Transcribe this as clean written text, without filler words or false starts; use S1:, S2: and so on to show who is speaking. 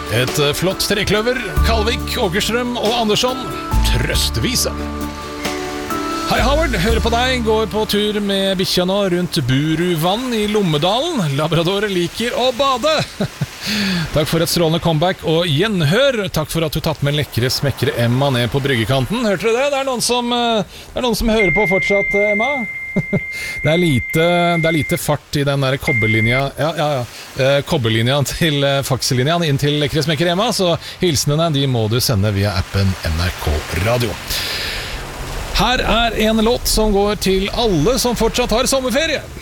S1: Et flott trekløver, Kalvik, Åkerstrøm og Andersson, trøstvise. Hei Howard, hører på deg, går på tur med bikkja nå rundt Buruvann i Lommedalen. Labradorer liker å bade. Takk for et strålende comeback og gjenhør. Takk for at du tatt med lekre, smekkere Emma ned på bryggekanten. Hørte du det? Det er noen som hører på fortsatt, Emma. Det er lite fart i den der kobberlinja. Kobberlinja til fakselinja inn til lekre smekkere Emma. Så hilsenene de må du sende via appen NRK Radio. Her er en låt som går til alle som fortsatt har sommerferie.